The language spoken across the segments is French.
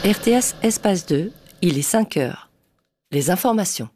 RTS Espace 2, il est 5 heures. Les informations.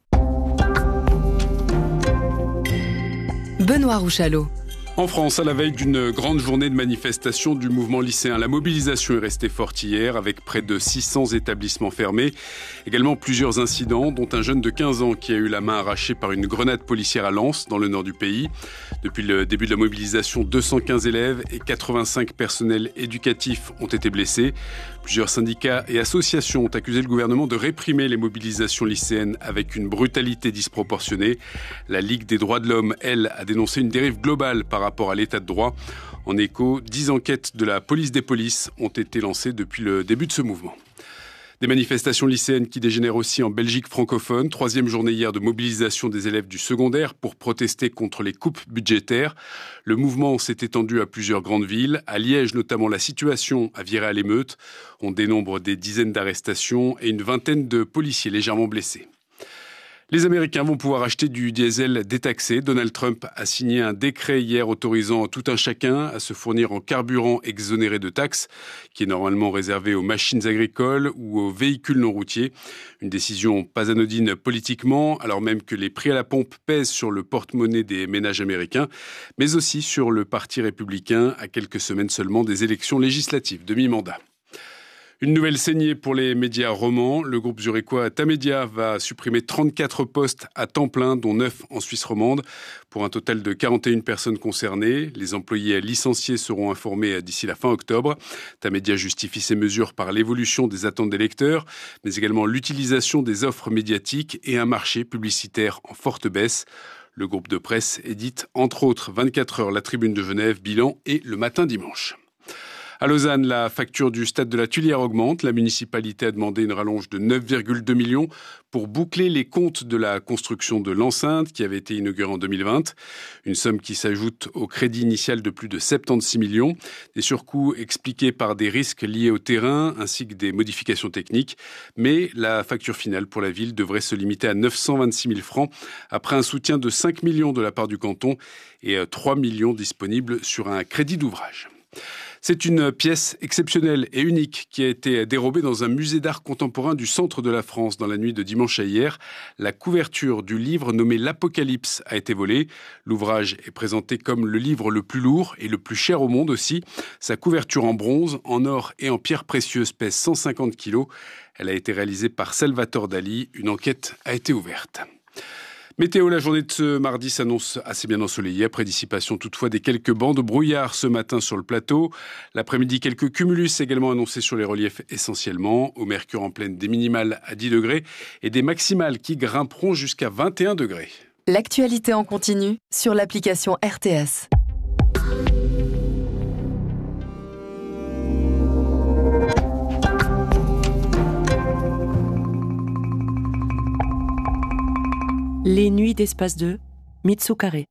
Benoît Rouchalot. En France, à la veille d'une grande journée de manifestation du mouvement lycéen, la mobilisation est restée forte hier avec près de 600 établissements fermés. Également plusieurs incidents, dont un jeune de 15 ans qui a eu la main arrachée par une grenade policière à Lens, dans le nord du pays. Depuis le début de la mobilisation, 215 élèves et 85 personnels éducatifs ont été blessés. Plusieurs syndicats et associations ont accusé le gouvernement de réprimer les mobilisations lycéennes avec une brutalité disproportionnée. La Ligue des droits de l'homme, elle, a dénoncé une dérive globale par rapport à l'état de droit. En écho, 10 enquêtes de la police des polices ont été lancées depuis le début de ce mouvement. Des manifestations lycéennes qui dégénèrent aussi en Belgique francophone. 3e journée hier de mobilisation des élèves du secondaire pour protester contre les coupes budgétaires. Le mouvement s'est étendu à plusieurs grandes villes. À Liège, notamment, la situation a viré à l'émeute. On dénombre des dizaines d'arrestations et une vingtaine de policiers légèrement blessés. Les Américains vont pouvoir acheter du diesel détaxé. Donald Trump a signé un décret hier autorisant tout un chacun à se fournir en carburant exonéré de taxes, qui est normalement réservé aux machines agricoles ou aux véhicules non routiers. Une décision pas anodine politiquement, alors même que les prix à la pompe pèsent sur le porte-monnaie des ménages américains, mais aussi sur le Parti républicain à quelques semaines seulement des élections législatives de mi-mandat. Une nouvelle saignée pour les médias romans. Le groupe zurichois Tamedia va supprimer 34 postes à temps plein, dont 9 en Suisse romande, pour un total de 41 personnes concernées. Les employés licenciés seront informés d'ici la fin octobre. Tamedia justifie ces mesures par l'évolution des attentes des lecteurs, mais également l'utilisation des offres médiatiques et un marché publicitaire en forte baisse. Le groupe de presse édite entre autres 24 heures La Tribune de Genève, Bilan et Le Matin dimanche. À Lausanne, la facture du stade de la Tuilière augmente. La municipalité a demandé une rallonge de 9,2 millions pour boucler les comptes de la construction de l'enceinte qui avait été inaugurée en 2020. Une somme qui s'ajoute au crédit initial de plus de 76 millions. Des surcoûts expliqués par des risques liés au terrain ainsi que des modifications techniques. Mais la facture finale pour la ville devrait se limiter à 926 000 francs après un soutien de 5 millions de la part du canton et 3 millions disponibles sur un crédit d'ouvrage. C'est une pièce exceptionnelle et unique qui a été dérobée dans un musée d'art contemporain du centre de la France dans la nuit de dimanche à hier. La couverture du livre nommé L'Apocalypse a été volée. L'ouvrage est présenté comme le livre le plus lourd et le plus cher au monde aussi. Sa couverture en bronze, en or et en pierres précieuses pèse 150 kilos. Elle a été réalisée par Salvatore Dali. Une enquête a été ouverte. Météo, la journée de ce mardi s'annonce assez bien ensoleillée, après dissipation toutefois des quelques bancs de brouillard ce matin sur le plateau. L'après-midi, quelques cumulus également annoncés sur les reliefs essentiellement. Au mercure en pleine, des minimales à 10 degrés et des maximales qui grimperont jusqu'à 21 degrés. L'actualité en continu sur l'application RTS. Les nuits d'Espace 2, Mitsu Carré.